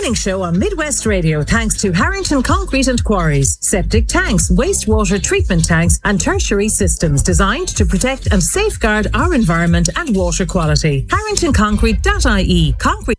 morning show on Midwest Radio thanks to Harrington Concrete and Quarries. Septic tanks, wastewater treatment tanks and tertiary systems designed to protect and safeguard our environment and water quality. HarringtonConcrete.ie. Concrete